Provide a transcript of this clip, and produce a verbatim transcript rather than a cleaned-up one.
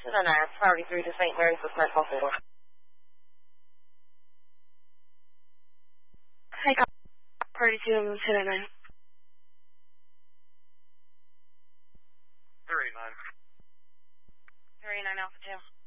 Center nine, priority three to Saint Mary's for Smart four. Hi, priority two, Center nine. three nine. three nine Alpha two.